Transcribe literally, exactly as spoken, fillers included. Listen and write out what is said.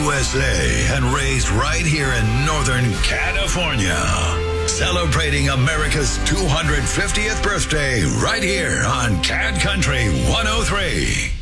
U S A and raised right here in Northern California. Celebrating America's two hundred fiftieth birthday right here on Cat Country one oh three.